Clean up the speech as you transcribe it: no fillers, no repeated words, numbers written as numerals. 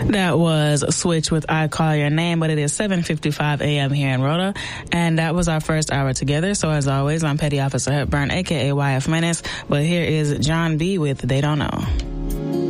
That was Switch with I Call Your Name, but it is 7:55 a.m. here in Rhoda, and that was our first hour together. So as always, I'm Petty Officer Hepburn, a.k.a. YF Menace, but here is John B. with They Don't Know.